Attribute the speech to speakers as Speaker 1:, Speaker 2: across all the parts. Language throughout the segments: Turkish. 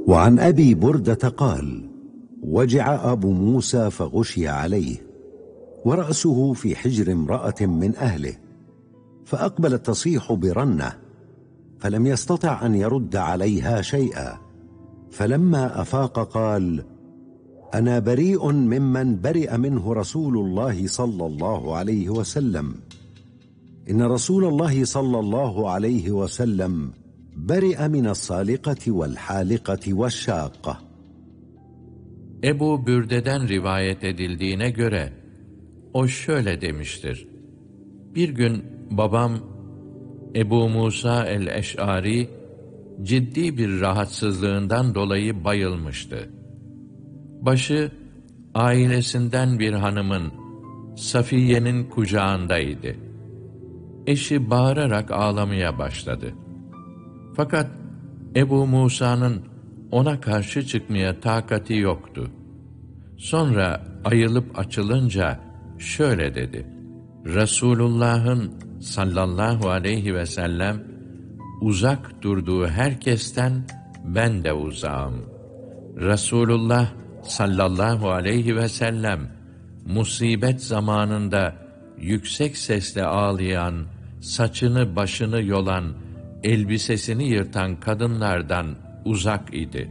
Speaker 1: وعن أبي بردة قال: وجع أبو موسى فغشي عليه ورأسه في حجر امرأة من أهله، فأقبلت تصيح برنة، فلم يستطع أن يرد عليها شيئا، فلما أفاق قال: أنا بريء ممن برئ منه رسول الله صلى الله عليه وسلم، إن رسول الله صلى الله عليه وسلم برئ من الصالقة والحالقة والشاقة.
Speaker 2: Ebu Bürde'den rivayet edildiğine göre o şöyle demiştir: Bir gün babam Ebu Musa el-Eş'ari ciddi bir rahatsızlığından dolayı bayılmıştı. Başı ailesinden bir hanımın, Safiye'nin kucağındaydı. Eşi bağırarak ağlamaya başladı. Fakat Ebu Musa'nın ona karşı çıkmaya takati yoktu. Sonra ayılıp açılınca şöyle dedi: Resulullah'ın sallallahu aleyhi ve sellem uzak durduğu herkesten ben de uzağım. Resulullah sallallahu aleyhi ve sellem musibet zamanında yüksek sesle ağlayan, saçını başını yolan, elbisesini yırtan kadınlardan uzak idi.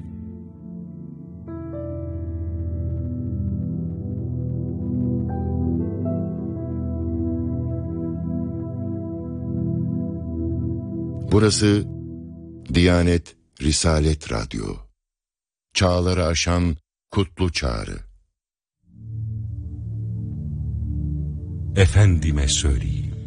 Speaker 3: Burası Diyanet Risalet Radyo. Çağları aşan kutlu çağrı.
Speaker 4: Efendime söyleyeyim.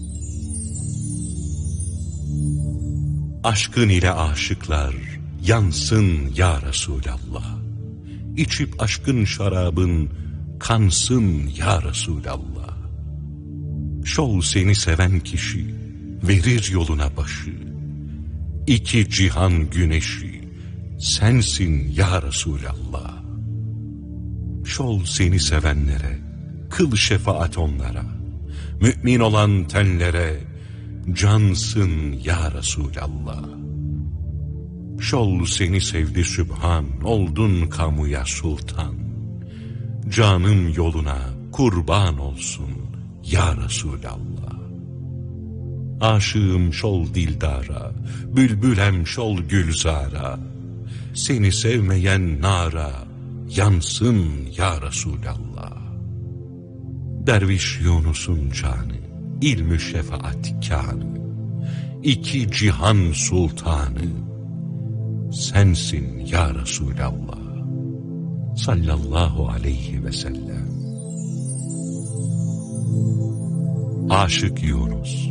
Speaker 4: Aşkın ile aşıklar yansın ya Resulallah. İçip aşkın şarabın kansın ya Resulallah. Şol seni seven kişi verir yoluna başı. İki cihan güneşi sensin ya Resulallah. Şol seni sevenlere kıl şefaat onlara. Mümin olan tenlere cansın ya Resulallah. Şol seni sevdi Sübhan, oldun kamuya sultan. Canım yoluna kurban olsun ya Resulallah. Aşığım şol dildara, bülbülem şol gülzara. Seni sevmeyen nara yansın ya Resulallah. Derviş Yunus'un canı, ilmü şefaat kânı, iki cihan sultanı sensin ya Resulallah sallallahu aleyhi ve sellem. Aşık Yunus.